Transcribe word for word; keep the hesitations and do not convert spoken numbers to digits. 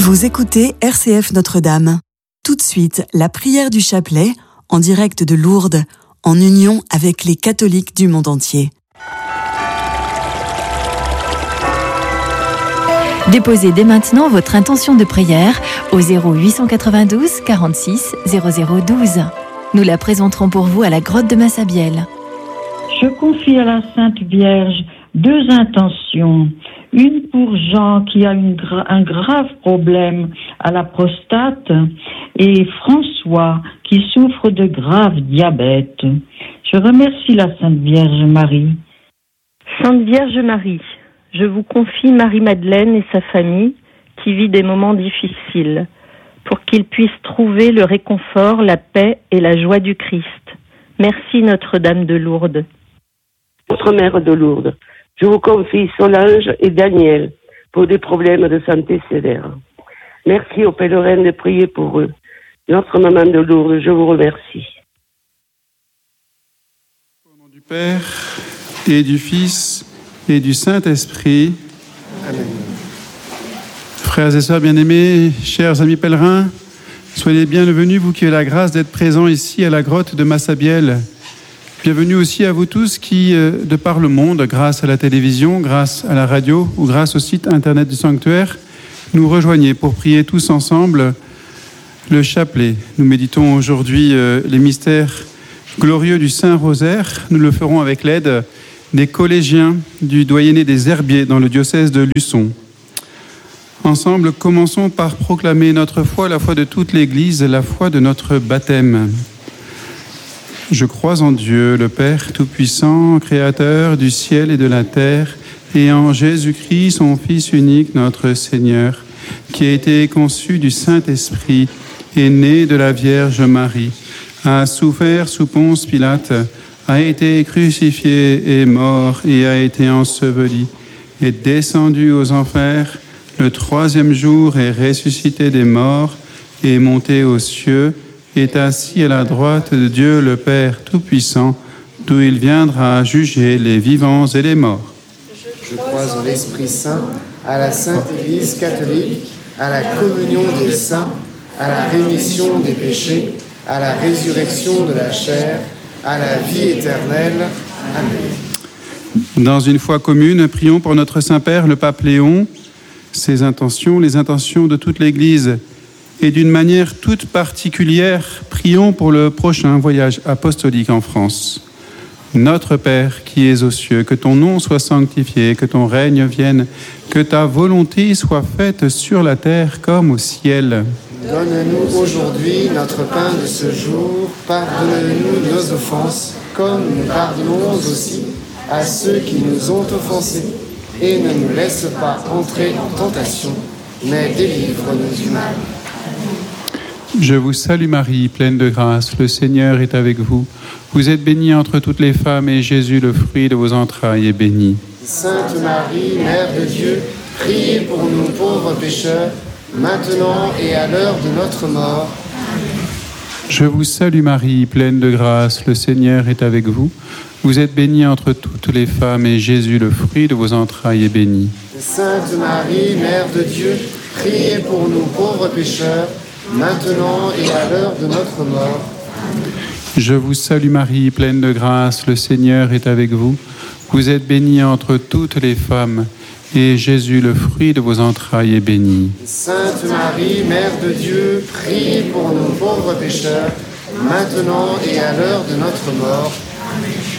Vous écoutez R C F Notre-Dame. Tout de suite, la prière du chapelet, en direct de Lourdes, en union avec les catholiques du monde entier. Déposez dès maintenant votre intention de prière au zéro huit cent quatre-vingt-douze quarante-six zéro zéro douze. Nous la présenterons pour vous à la grotte de Massabielle. Je confie à la Sainte Vierge deux intentions. Une pour Jean qui a une gra- un grave problème à la prostate et François qui souffre de grave diabète. Je remercie la Sainte Vierge Marie. Sainte Vierge Marie, je vous confie Marie-Madeleine et sa famille qui vit des moments difficiles pour qu'ils puissent trouver le réconfort, la paix et la joie du Christ. Merci Notre-Dame de Lourdes. Notre Mère de Lourdes, je vous confie Solange et Daniel pour des problèmes de santé sévères. Merci aux pèlerins de prier pour eux. Notre Maman de Lourdes, je vous remercie. Au nom du Père et du Fils et du Saint-Esprit. Amen. Frères et sœurs bien-aimés, chers amis pèlerins, soyez bienvenus, vous qui avez la grâce d'être présents ici à la grotte de Massabielle. Bienvenue aussi à vous tous qui, de par le monde, grâce à la télévision, grâce à la radio ou grâce au site internet du sanctuaire, nous rejoignez pour prier tous ensemble le chapelet. Nous méditons aujourd'hui euh, les mystères glorieux du Saint-Rosaire. Nous le ferons avec l'aide des collégiens du doyenné des Herbiers dans le diocèse de Luçon. Ensemble, commençons par proclamer notre foi, la foi de toute l'Église, la foi de notre baptême. Je crois en Dieu, le Père Tout-Puissant, Créateur du ciel et de la terre, et en Jésus-Christ, son Fils unique, notre Seigneur, qui a été conçu du Saint-Esprit, est né de la Vierge Marie, a souffert sous Ponce Pilate, a été crucifié et mort et a été enseveli, est descendu aux enfers, le troisième jour est ressuscité des morts, est monté aux cieux, est assis à la droite de Dieu le Père Tout-Puissant, d'où il viendra juger les vivants et les morts. Je crois en l'Esprit Saint, à la Sainte Église catholique, à la communion des saints, à la rémission des péchés, à la résurrection de la chair, à la vie éternelle. Amen. Dans une foi commune, prions pour notre Saint-Père, le Pape Léon, ses intentions, les intentions de toute l'Église. Et d'une manière toute particulière, prions pour le prochain voyage apostolique en France. Notre Père qui es aux cieux, que ton nom soit sanctifié, que ton règne vienne, que ta volonté soit faite sur la terre comme au ciel. Donne-nous aujourd'hui notre pain de ce jour. Pardonne-nous nos offenses, comme nous pardonnons aussi à ceux qui nous ont offensés. Et ne nous laisse pas entrer en tentation, mais délivre-nous du mal. Je vous salue Marie, pleine de grâce, le Seigneur est avec vous. Vous êtes bénie entre toutes les femmes et Jésus, le fruit de vos entrailles, est béni. Sainte Marie, Mère de Dieu, priez pour nous pauvres pécheurs, maintenant et à l'heure de notre mort. Je vous salue Marie, pleine de grâce, le Seigneur est avec vous. Vous êtes bénie entre toutes les femmes et Jésus, le fruit de vos entrailles, est béni. Sainte Marie, Mère de Dieu, priez pour nous pauvres pécheurs, maintenant et à l'heure de notre mort. Je vous salue Marie, pleine de grâce, le Seigneur est avec vous. Vous êtes bénie entre toutes les femmes, et Jésus, le fruit de vos entrailles, est béni. Sainte Marie, Mère de Dieu, priez pour nous pauvres pécheurs, maintenant et à l'heure de notre mort.